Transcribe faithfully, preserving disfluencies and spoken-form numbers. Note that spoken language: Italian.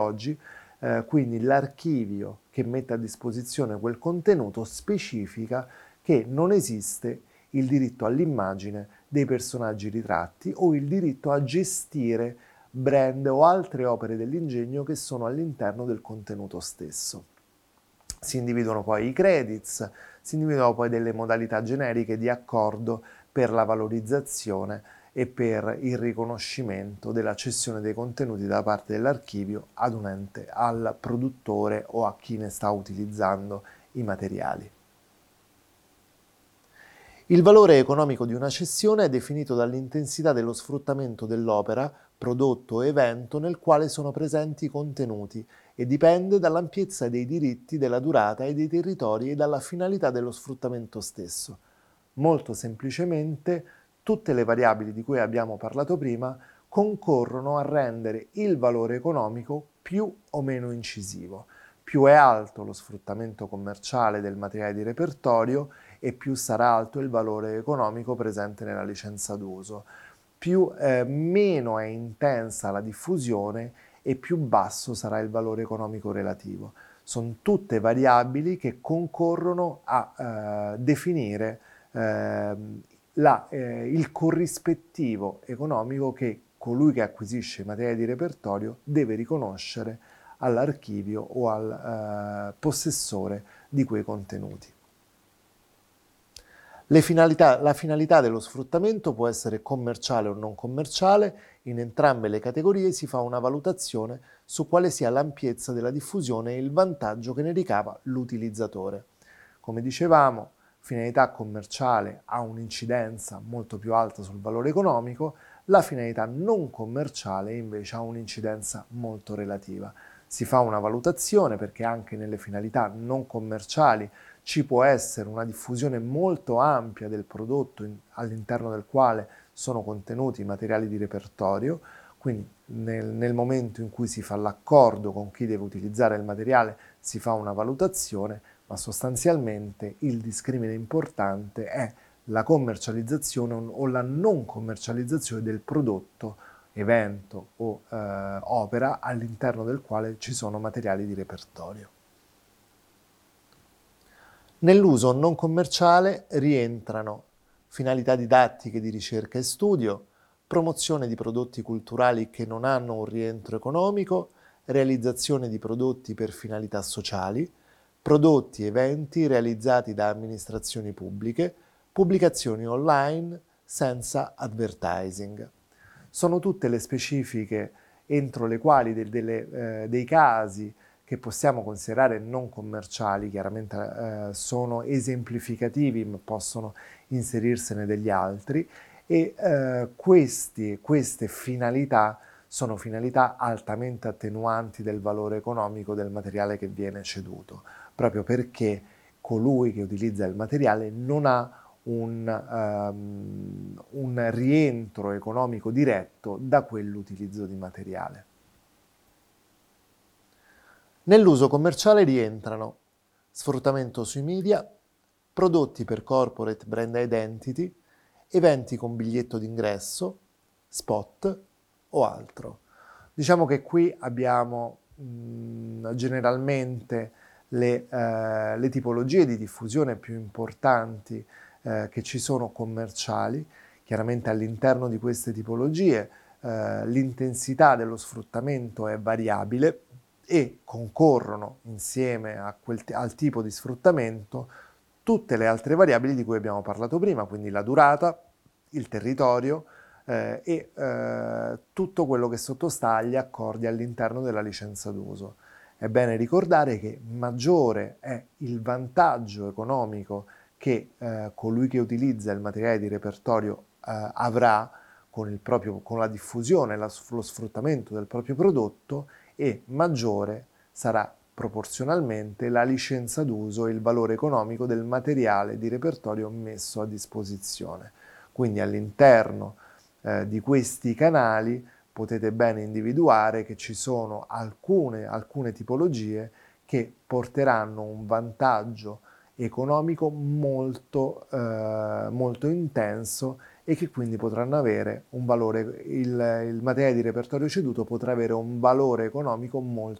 oggi, eh, quindi l'archivio che mette a disposizione quel contenuto specifica che non esiste il diritto all'immagine dei personaggi ritratti o il diritto a gestire brand o altre opere dell'ingegno che sono all'interno del contenuto stesso. Si individuano poi i credits, si individuano poi delle modalità generiche di accordo per la valorizzazione e per il riconoscimento della cessione dei contenuti da parte dell'archivio ad un ente, al produttore o a chi ne sta utilizzando i materiali. Il valore economico di una cessione è definito dall'intensità dello sfruttamento dell'opera, prodotto o evento nel quale sono presenti i contenuti e dipende dall'ampiezza dei diritti, della durata e dei territori e dalla finalità dello sfruttamento stesso. Molto semplicemente, tutte le variabili di cui abbiamo parlato prima concorrono a rendere il valore economico più o meno incisivo. Più è alto lo sfruttamento commerciale del materiale di repertorio e più sarà alto il valore economico presente nella licenza d'uso. Più eh, meno è intensa la diffusione e più basso sarà il valore economico relativo. Sono tutte variabili che concorrono a eh, definire eh, la, eh, il corrispettivo economico che colui che acquisisce i materiali di repertorio deve riconoscere all'archivio o al eh, possessore di quei contenuti. Le finalità, la finalità dello sfruttamento può essere commerciale o non commerciale, in entrambe le categorie si fa una valutazione su quale sia l'ampiezza della diffusione e il vantaggio che ne ricava l'utilizzatore. Come dicevamo, finalità commerciale ha un'incidenza molto più alta sul valore economico, la finalità non commerciale invece ha un'incidenza molto relativa. Si fa una valutazione perché anche nelle finalità non commerciali ci può essere una diffusione molto ampia del prodotto in, all'interno del quale sono contenuti i materiali di repertorio, quindi nel, nel momento in cui si fa l'accordo con chi deve utilizzare il materiale si fa una valutazione, ma sostanzialmente il discrimine importante è la commercializzazione o la non commercializzazione del prodotto, evento o eh, opera all'interno del quale ci sono materiali di repertorio. Nell'uso non commerciale rientrano finalità didattiche di ricerca e studio, promozione di prodotti culturali che non hanno un rientro economico, realizzazione di prodotti per finalità sociali, prodotti e eventi realizzati da amministrazioni pubbliche, pubblicazioni online senza advertising. Sono tutte le specifiche entro le quali de- delle, eh, dei casi che possiamo considerare non commerciali, chiaramente eh, sono esemplificativi ma possono inserirsene degli altri e eh, questi, queste finalità sono finalità altamente attenuanti del valore economico del materiale che viene ceduto, proprio perché colui che utilizza il materiale non ha un, um, un rientro economico diretto da quell'utilizzo di materiale. Nell'uso commerciale rientrano sfruttamento sui media, prodotti per corporate brand identity, eventi con biglietto d'ingresso, spot o altro. Diciamo che qui abbiamo mh, generalmente le, eh, le tipologie di diffusione più importanti eh, che ci sono commerciali. Chiaramente all'interno di queste tipologie eh, l'intensità dello sfruttamento è variabile e concorrono insieme a quel, al tipo di sfruttamento tutte le altre variabili di cui abbiamo parlato prima, quindi la durata, il territorio eh, e eh, tutto quello che sottostà agli accordi all'interno della licenza d'uso. È bene ricordare che maggiore è il vantaggio economico che eh, colui che utilizza il materiale di repertorio eh, avrà con, il proprio, con la diffusione, la, lo sfruttamento del proprio prodotto, e maggiore sarà proporzionalmente la licenza d'uso e il valore economico del materiale di repertorio messo a disposizione. Quindi all'interno eh, di questi canali potete bene individuare che ci sono alcune, alcune tipologie che porteranno un vantaggio economico molto, eh, molto intenso e che quindi potranno avere un valore, il, il materiale di repertorio ceduto potrà avere un valore economico molto